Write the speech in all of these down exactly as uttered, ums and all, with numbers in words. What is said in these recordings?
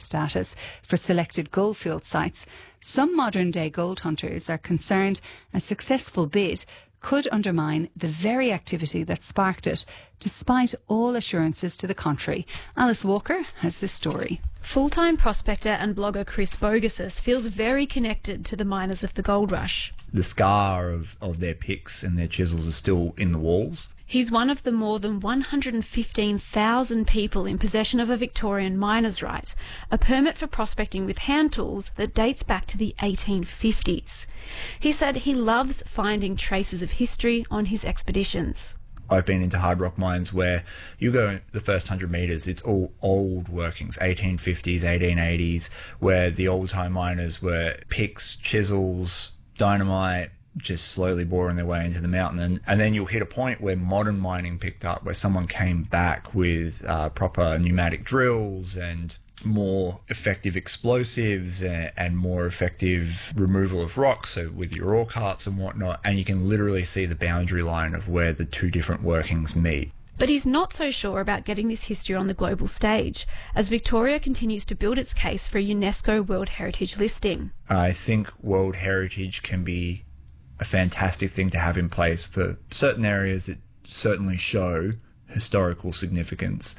status for selected goldfield sites, some modern-day gold hunters are concerned a successful bid could undermine the very activity that sparked it, despite all assurances to the contrary. Alice Walker has this story. Full-time prospector and blogger Chris Bogasus feels very connected to the miners of the gold rush. The scar of, of their picks and their chisels are still in the walls. He's one of the more than one hundred fifteen thousand people in possession of a Victorian miner's right, a permit for prospecting with hand tools that dates back to the eighteen fifties. He said he loves finding traces of history on his expeditions. I've been into hard rock mines where you go the first hundred metres, it's all old workings, eighteen fifties, eighteen eighties, where the old-time miners were picks, chisels, dynamite, just slowly boring their way into the mountain. And, and then you'll hit a point where modern mining picked up, where someone came back with uh, proper pneumatic drills and more effective explosives and, and more effective removal of rocks, so with your ore carts and whatnot, and you can literally see the boundary line of where the two different workings meet. But he's not so sure about getting this history on the global stage, as Victoria continues to build its case for a UNESCO World Heritage listing. I think World Heritage can be a fantastic thing to have in place for certain areas that certainly show historical significance.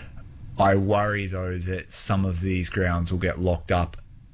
I worry, though, that some of these grounds will get locked up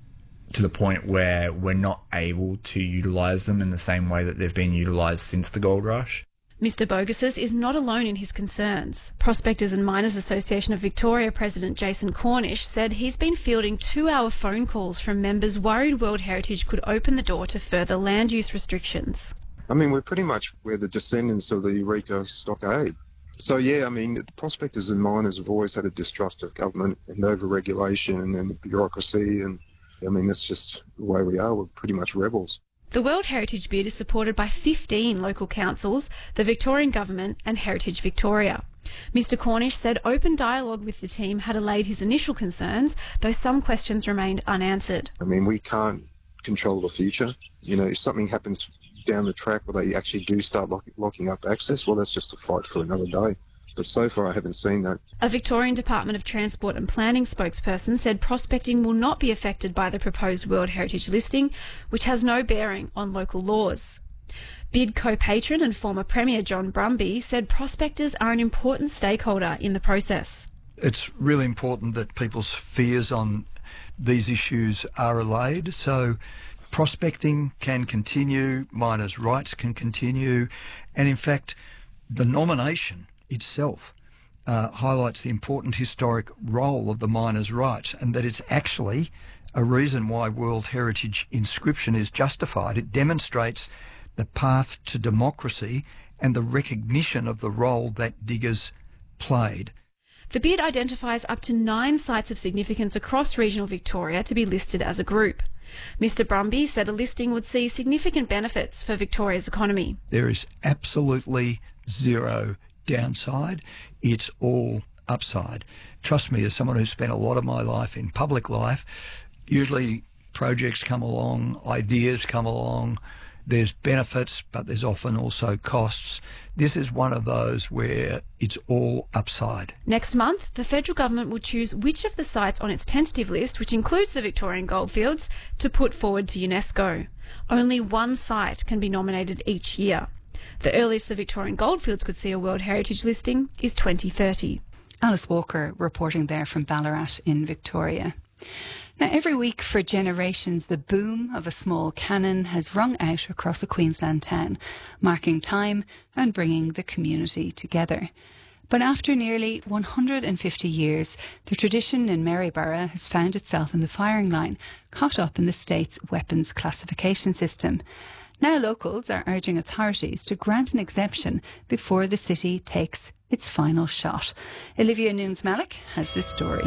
to the point where we're not able to utilise them in the same way that they've been utilised since the gold rush. Mister Bogasus is not alone in his concerns. Prospectors and Miners Association of Victoria President Jason Cornish said he's been fielding two-hour phone calls from members worried World Heritage could open the door to further land use restrictions. I mean, we're pretty much we're the descendants of the Eureka Stockade. So, yeah, I mean, the prospectors and miners have always had a distrust of government and over-regulation and bureaucracy, and, I mean, that's just the way we are. We're pretty much rebels. The World Heritage bid is supported by fifteen local councils, the Victorian Government and Heritage Victoria. Mister Cornish said open dialogue with the team had allayed his initial concerns, though some questions remained unanswered. I mean, we can't control the future. You know, if something happens down the track where they actually do start lock locking up access, well, that's just a fight for another day. But so far, I haven't seen that. A Victorian Department of Transport and Planning spokesperson said prospecting will not be affected by the proposed World Heritage listing, which has no bearing on local laws. Bid co-patron and former Premier John Brumby said prospectors are an important stakeholder in the process. It's really important that people's fears on these issues are allayed, so prospecting can continue, miners' rights can continue, and in fact, the nomination itself uh, highlights the important historic role of the miners' rights, and that it's actually a reason why World Heritage inscription is justified. It demonstrates the path to democracy and the recognition of the role that diggers played. The bid identifies up to nine sites of significance across regional Victoria to be listed as a group. Mister Brumby said a listing would see significant benefits for Victoria's economy. There is absolutely zero downside. It's all upside. Trust me, as someone who's spent a lot of my life in public life, usually projects come along, ideas come along, there's benefits, but there's often also costs. This is one of those where it's all upside. Next month, the federal government will choose which of the sites on its tentative list, which includes the Victorian goldfields, to put forward to UNESCO. Only one site can be nominated each year. The earliest the Victorian goldfields could see a World Heritage listing is twenty thirty. Alice Walker reporting there from Ballarat in Victoria. Now, every week for generations, the boom of a small cannon has rung out across a Queensland town, marking time and bringing the community together. But after nearly one hundred fifty years, the tradition in Maryborough has found itself in the firing line, caught up in the state's weapons classification system. Now locals are urging authorities to grant an exemption before the city takes its final shot. Olivia Nunes-Malik has this story.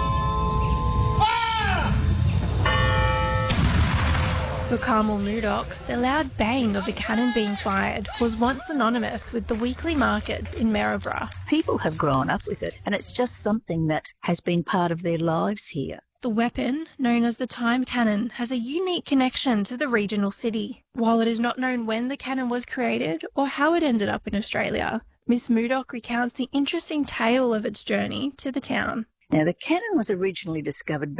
For Carmel Murdoch, the loud bang of a cannon being fired was once synonymous with the weekly markets in Maryborough. People have grown up with it, and it's just something that has been part of their lives here. The weapon, known as the time cannon, has a unique connection to the regional city. While it is not known when the cannon was created or how it ended up in Australia, Miss Murdoch recounts the interesting tale of its journey to the town. Now, the cannon was originally discovered